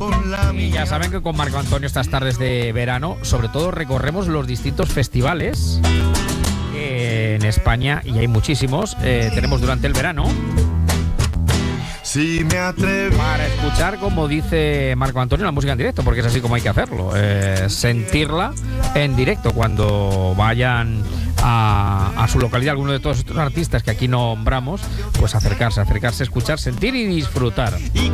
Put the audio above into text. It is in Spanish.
Y ya saben que con Marco Antonio estas tardes de verano, sobre todo recorremos los distintos festivales en España, y hay muchísimos, tenemos durante el verano. Si me atrevo para escuchar, como dice Marco Antonio, la música en directo, porque es así como hay que hacerlo, sentirla en directo cuando vayan a su localidad, alguno de todos estos artistas que aquí nombramos, pues acercarse, escuchar, sentir y disfrutar.